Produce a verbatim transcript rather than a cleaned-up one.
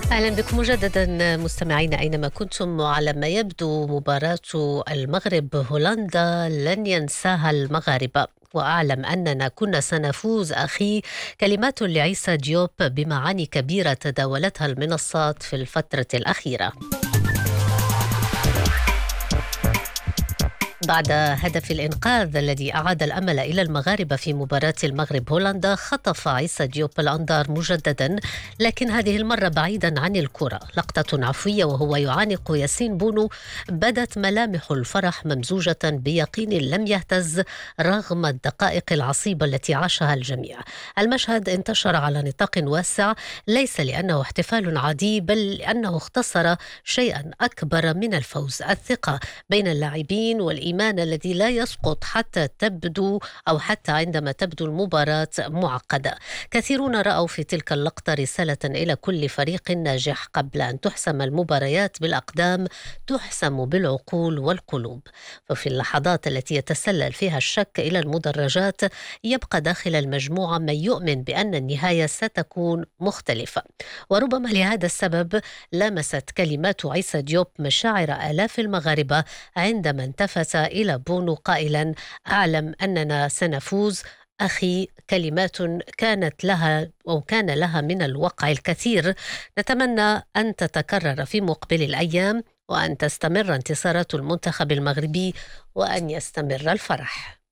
أهلا بكم مجددا مستمعين أينما كنتم. وعلى ما يبدو مباراة المغرب هولندا لن ينساها المغاربة، وأعلم أننا كنا سنفوز أخي. كلمات لعيسى ديوب بمعاني كبيرة تداولتها المنصات في الفترة الأخيرة. بعد هدف الإنقاذ الذي أعاد الأمل إلى المغاربة في مباراة المغرب هولندا، خطف عيسى ديوب الأنظار مجددا، لكن هذه المرة بعيدا عن الكرة. لقطة عفوية وهو يعانق ياسين بونو، بدت ملامح الفرح ممزوجة بيقين لم يهتز رغم الدقائق العصيبة التي عاشها الجميع. المشهد انتشر على نطاق واسع، ليس لأنه احتفال عادي، بل لأنه اختصر شيئا أكبر من الفوز: الثقة بين اللاعبين والإيمان الذي لا يسقط حتى تبدو أو حتى عندما تبدو المباراة معقدة. كثيرون رأوا في تلك اللقطة رسالة إلى كل فريق ناجح: قبل أن تحسم المباريات بالأقدام، تحسم بالعقول والقلوب. ففي اللحظات التي يتسلل فيها الشك إلى المدرجات، يبقى داخل المجموعة من يؤمن بأن النهاية ستكون مختلفة. وربما لهذا السبب لمست كلمات عيسى ديوب مشاعر آلاف المغاربة عندما انتفس إلى بونو قائلا: أعلم أننا سنفوز أخي. كلمات كانت لها أو كان لها من الوقع الكثير. نتمنى أن تتكرر في مقبل الأيام، وأن تستمر انتصارات المنتخب المغربي، وأن يستمر الفرح.